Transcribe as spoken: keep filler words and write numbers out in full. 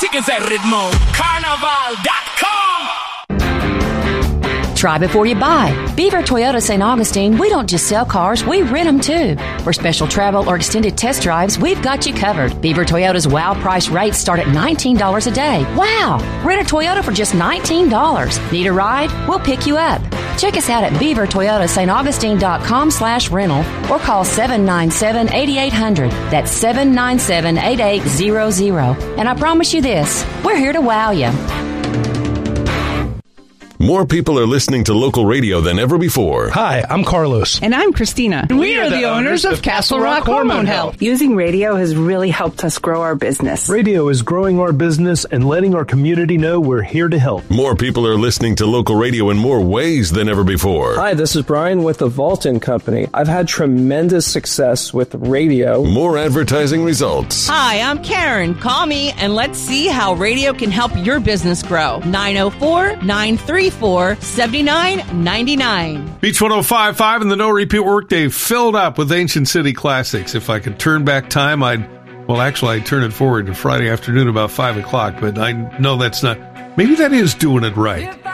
Síguese el ritmo. Carnival dot com. Try before you buy. Beaver Toyota Saint Augustine, we don't just sell cars, we rent them too. For special travel or extended test drives, we've got you covered. Beaver Toyota's wow price rates start at nineteen dollars a day. Wow! Rent a Toyota for just nineteen dollars. Need a ride? We'll pick you up. Check us out at beaver toyota saint augustine dot com slash rental or call seven nine seven, eight eight hundred. That's seven nine seven, eight eight hundred. And I promise you this, we're here to wow you. More people are listening to local radio than ever before. Hi, I'm Carlos. And I'm Christina. And we, we are, are the, the owners of Castle Rock Hormone Health. Using radio has really helped us grow our business. Radio is growing our business and letting our community know we're here to help. More people are listening to local radio in more ways than ever before. Hi, this is Brian with the Vaulton Company. I've had tremendous success with radio. More advertising results. Hi, I'm Karen. Call me and let's see how radio can help your business grow. nine oh four, nine three four, seven nine nine nine. Beach one oh five point five and the No Repeat Workday filled up with Ancient City classics. If I could turn back time, I'd, well, actually, I'd turn it forward to Friday afternoon about five o'clock, but I know that's not, maybe that is doing it right.